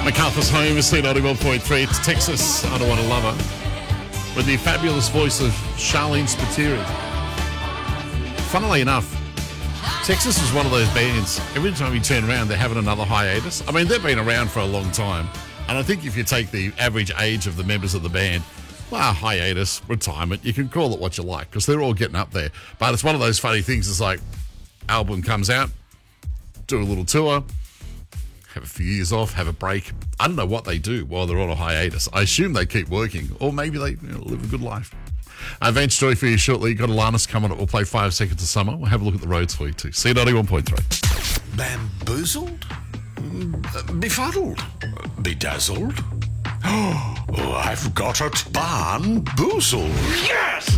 MacArthur's Home is C91.3. It's Texas. I Don't Want to Love Her. With the fabulous voice of Charlene Spiteri. Funnily enough, Texas is one of those bands, every time you turn around, they're having another hiatus. I mean, they've been around for a long time. And I think if you take the average age of the members of the band, well, hiatus, retirement, you can call it what you like because they're all getting up there. But it's one of those funny things. It's like, album comes out, do a little tour, have a few years off, have a break. I don't know what they do while they're on a hiatus. I assume they keep working, or maybe they live a good life. Vance Joy for you shortly. Got Alanis coming up. We'll play 5 Seconds of Summer. We'll have a look at the roads for you too. C91.3. Bamboozled? Befuddled? Bedazzled? Oh, I've got it. Barnboozled. Yes!